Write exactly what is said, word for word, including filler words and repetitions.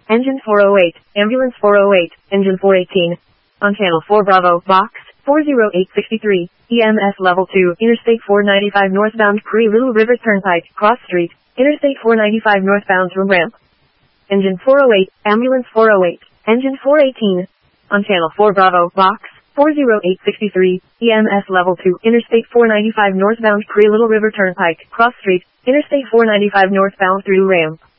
Engine four oh eight, Ambulance four oh eight, Engine four eighteen. On Channel four Bravo, Box, four oh eight sixty-three, E M S Level two, Interstate four ninety-five northbound Cree Little River Turnpike, Cross Street, Interstate four ninety-five northbound from ramp. Engine four oh eight, Ambulance four oh eight, Engine four eighteen. On Channel four Bravo, Box, four oh eight sixty-three, E M S Level two, Interstate four ninety-five northbound Cree Little River Turnpike, Cross Street, Interstate four ninety-five northbound through ramp.